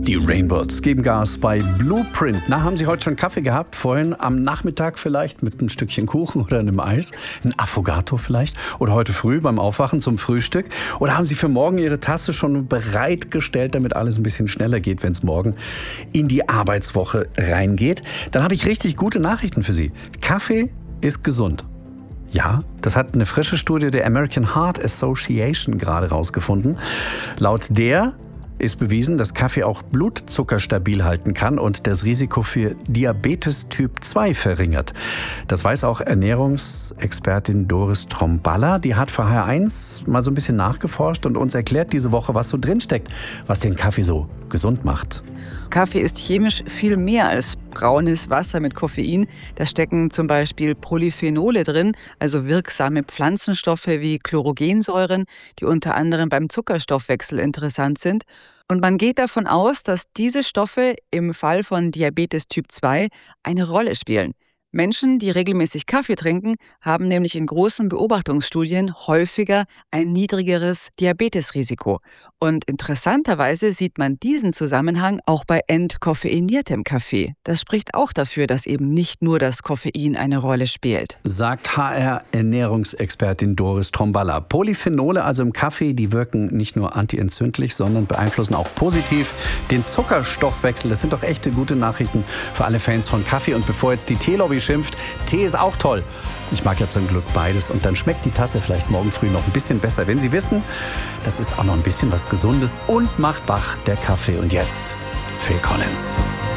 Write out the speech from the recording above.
Die Rainbirds geben Gas bei Blueprint. Na, haben Sie heute schon Kaffee gehabt? Vorhin am Nachmittag vielleicht mit einem Stückchen Kuchen oder einem Eis? Ein Affogato vielleicht? Oder heute früh beim Aufwachen zum Frühstück? Oder haben Sie für morgen Ihre Tasse schon bereitgestellt, damit alles ein bisschen schneller geht, wenn es morgen in die Arbeitswoche reingeht? Dann habe ich richtig gute Nachrichten für Sie. Kaffee ist gesund. Ja, das hat eine frische Studie der American Heart Association gerade rausgefunden. Laut der ist bewiesen, dass Kaffee auch Blutzucker stabil halten kann und das Risiko für Diabetes Typ 2 verringert. Das weiß auch Ernährungsexpertin Doris Tromballa. Die hat für HR1 mal so ein bisschen nachgeforscht und uns erklärt diese Woche, was so drinsteckt, was den Kaffee so gesund macht. Kaffee ist chemisch viel mehr als braunes Wasser mit Koffein. Da stecken zum Beispiel Polyphenole drin, also wirksame Pflanzenstoffe wie Chlorogensäuren, die unter anderem beim Zuckerstoffwechsel interessant sind. Und man geht davon aus, dass diese Stoffe im Fall von Diabetes Typ 2 eine Rolle spielen. Menschen, die regelmäßig Kaffee trinken, haben nämlich in großen Beobachtungsstudien häufiger ein niedrigeres Diabetesrisiko. Und interessanterweise sieht man diesen Zusammenhang auch bei entkoffeiniertem Kaffee. Das spricht auch dafür, dass eben nicht nur das Koffein eine Rolle spielt. Sagt HR-Ernährungsexpertin Doris Tromballa. Polyphenole also im Kaffee, die wirken nicht nur antientzündlich, sondern beeinflussen auch positiv den Zuckerstoffwechsel. Das sind doch echte gute Nachrichten für alle Fans von Kaffee. Und bevor jetzt die Teelobby schimpft, Tee ist auch toll. Ich mag ja zum Glück beides. Und dann schmeckt die Tasse vielleicht morgen früh noch ein bisschen besser, wenn Sie wissen, das ist auch noch ein bisschen was Gesundes und macht wach, der Kaffee. Und jetzt Phil Collins.